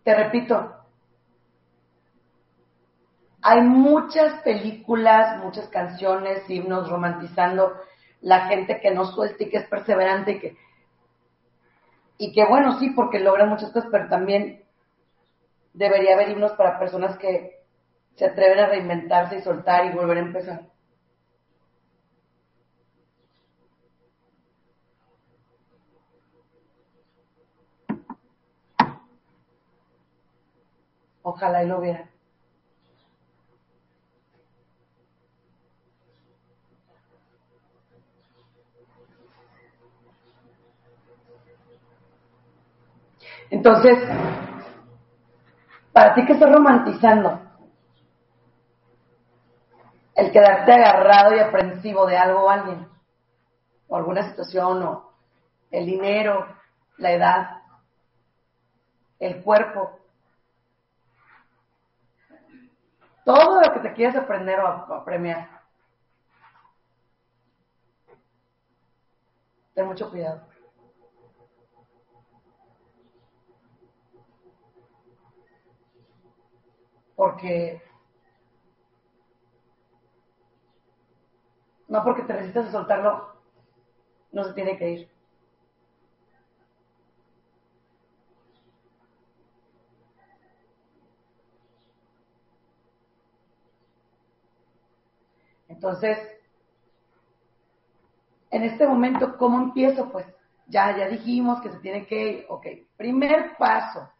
Te repito, hay muchas películas, muchas canciones, himnos romantizando la gente que no suelta y que es perseverante y que bueno, sí, porque logran muchas cosas, pero también debería haber himnos para personas que se atreven a reinventarse y soltar y volver a empezar. Ojalá y lo hubiera. Entonces, para ti que estás romantizando el quedarte agarrado y aprensivo de algo o alguien, o alguna situación, o el dinero, la edad, el cuerpo, todo lo que te quieras aprender o a premiar, ten mucho cuidado. Porque no porque te resistas a soltarlo, no se tiene que ir. Entonces, en este momento, ¿cómo empiezo? Pues ya dijimos que se tiene que ir. Ok, primer paso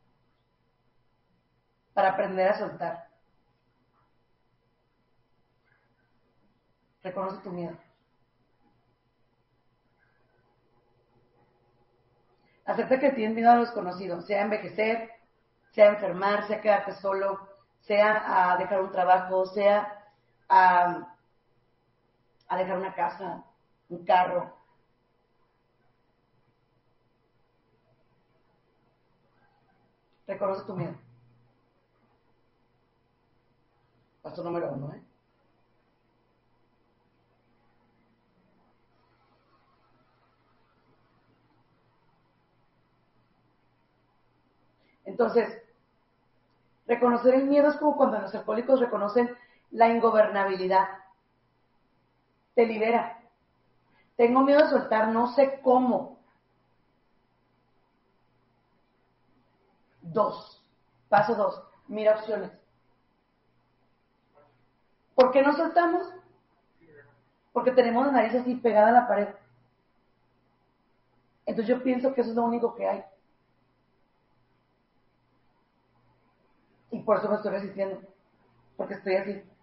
para aprender a soltar. Reconoce tu miedo. Acepta que tienes miedo a lo desconocido, sea envejecer, sea enfermar, sea quedarte solo, sea a dejar un trabajo, sea a dejar una casa, un carro. Reconoce tu miedo. Paso número 1, ¿eh? Entonces, reconocer el miedo es como cuando los alcohólicos reconocen la ingobernabilidad. Te libera. Tengo miedo de soltar, no sé cómo. 2. Paso 2. Mira opciones. ¿Por qué no soltamos? Porque tenemos la nariz así pegada a la pared. Entonces yo pienso que eso es lo único que hay. Y por eso me estoy resistiendo. Porque estoy así.